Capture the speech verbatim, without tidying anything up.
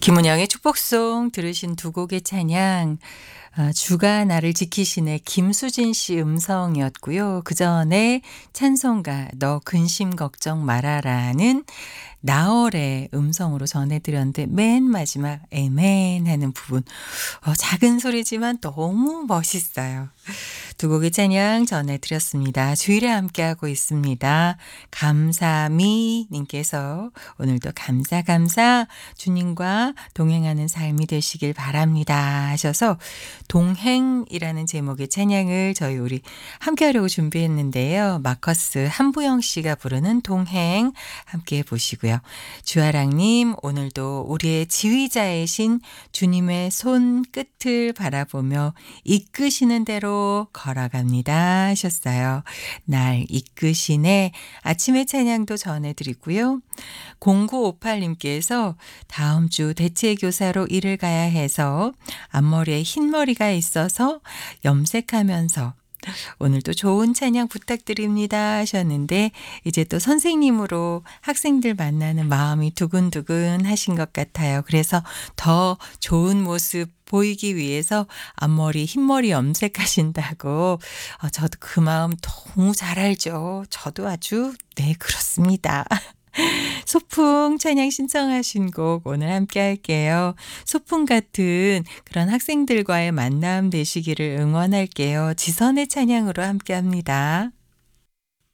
김은영의 축복송 들으신 두 곡의 찬양, 아, 주가 나를 지키시네 김수진 씨 음성이었고요. 그 전에 찬송가 너 근심 걱정 말아라는 나얼의 음성으로 전해드렸는데, 맨 마지막 에멘 하는 부분, 어, 작은 소리지만 너무 멋있어요. 두 곡의 찬양 전해드렸습니다. 주일에 함께하고 있습니다. 감사미 님께서 오늘도 감사 감사 주님과 동행하는 삶이 되시길 바랍니다 하셔서, 동행이라는 제목의 찬양을 저희 우리 함께하려고 준비했는데요. 마커스 한부영 씨가 부르는 동행 함께 보시고요. 주아랑님, 오늘도 우리의 지휘자이신 주님의 손 끝을 바라보며 이끄시는 대로 걸어갑니다 하셨어요. 날 이끄시네 아침의 찬양도 전해드리고요. 공구오팔 님께서 다음 주 대체교사로 일을 가야 해서 앞머리에 흰머리가 있어서 염색하면서 오늘도 좋은 찬양 부탁드립니다 하셨는데, 이제 또 선생님으로 학생들 만나는 마음이 두근두근 하신 것 같아요. 그래서 더 좋은 모습 보이기 위해서 앞머리 흰머리 염색하신다고. 어, 저도 그 마음 너무 잘 알죠. 저도 아주 네 그렇습니다. 소풍 찬양 신청하신 곡 오늘 함께 할게요. 소풍 같은 그런 학생들과의 만남 되시기를 응원할게요. 지선의 찬양으로 함께 합니다.